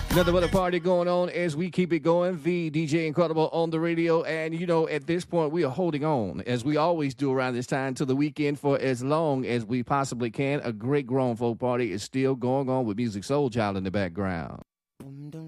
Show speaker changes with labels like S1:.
S1: Nothing but a party going on as we keep it going. The DJ Incredible on the radio. And, you know, at this point, we are holding on, as we always do around this time, to the weekend for as long as we possibly can. A great grown folk party is still going on with Musiq Soulchild in the background.